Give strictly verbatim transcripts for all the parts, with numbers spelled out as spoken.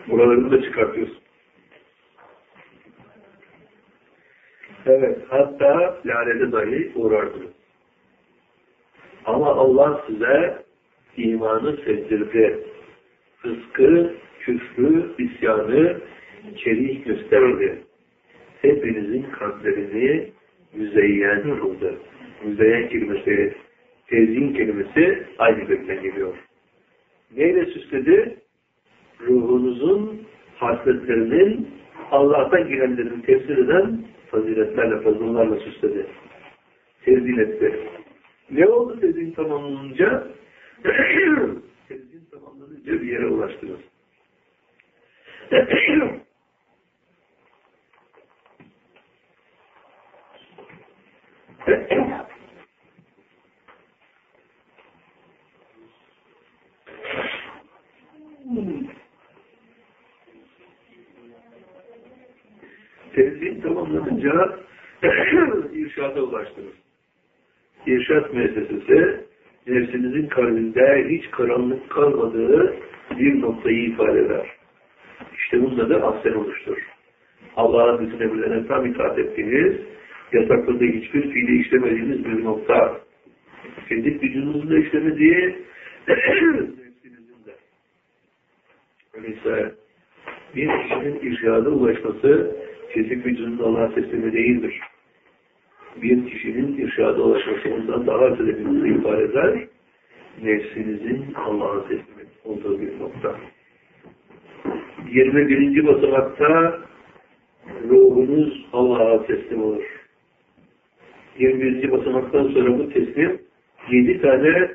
Buralarını da çıkartıyorsun. Evet, hatta lanete dahi uğrarsınız. Ama Allah size imanı sevdirdi. Fıskı, küfrü, isyanı çelik gösterdi. Hepinizin kalplerini müzeyyen kıldı. Müzeyyen kelimesi, tezyin kelimesi aynı kökten geliyor. Neyle süsledi? Ruhunuzun hasletlerinin Allah'tan gelenlerini tefsir eden faziletlerle, fazlalarla süsledi. Tezyin etti. Ne oldu tezyin tamamlanınca? Tezyin tamamlanınca bir yere ulaştınız. Tezyin tamamlanınca irşada ulaştınız. İrşad müessesesi nefsinizin kalbinde hiç karanlık kalmadığı bir noktayı ifade eder. İşte bunda da ahsen oluştur. Allah'ın bütün emirlerine tam itaat ettiğiniz, yasakladığı hiçbir fiili işlemediğiniz bir nokta. Fizik gücünüzün de işlemediği nefsinizin de. Öyleyse bir kişinin irşada ulaşması fizik gücünün Allah'a teslimi değildir. Bir kişinin irşada ulaşması ondan daha ötelebildiğini ifade eder. Nefsinizin Allah'a teslim olduğu bir nokta. yirmi birinci basamakta ruhunuz Allah'a teslim olur. yirmi birinci basamaktan sonra bu teslim yedi tane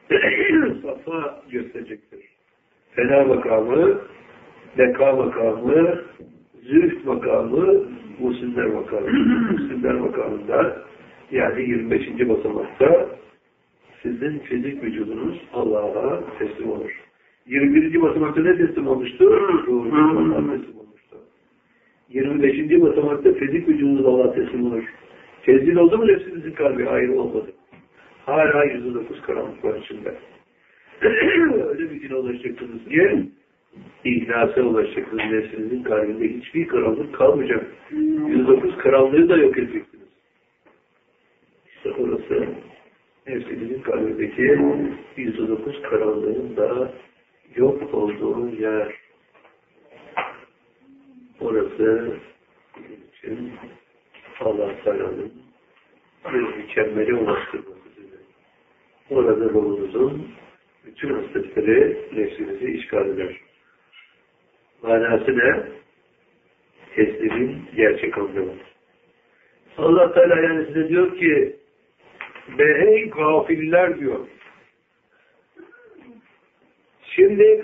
safa gösterecektir. Fena makamı, beka makamı, zülf makamı, muhsinler makamı. Muhsinler makamında yani yirmi beşinci basamakta sizin fizik vücudunuz Allah'a teslim olur. yirmi birinci basamakta ne teslim olmuştur? Ruhunuz Allah'a teslim olmuştur. yirmi beşinci basamakta fizik vücudunuz Allah'a teslim olur. Tezgin oldu mu nefsinizin kalbi? Hayır, olmadı. Hala yüzde dokuz karanlık var içinde. Öyle bir güne ulaşacaksınız ki İhlasa ulaşacaksınız. Nefsinizin kalbinde hiçbir karanlık kalmayacak. yüzde dokuz karanlığı da yok edeceksiniz. İşte orası nefsinizin kalbindeki yüzde dokuz karanlığın da yok olduğu yer. Orası için Allah Teala'nın bir mükemmele ulaştırması sizi. Orada ruhunuzun bütün hasletleri nefsinizi işgal eder. Manası ne? Teslimin gerçek anlamı. Allah Teala yani size diyor ki be ey gafiller diyor. Şimdi